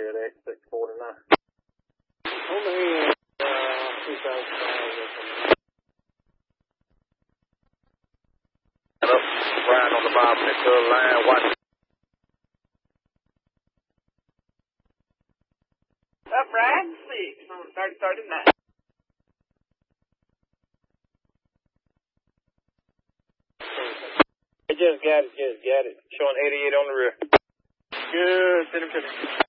here at X649. On the end, 2005. Up, Brian on the bottom of the line, watch. Up, Brian, 6 on 3039. Just got it. Showing 88 on the rear. Good, send him to me.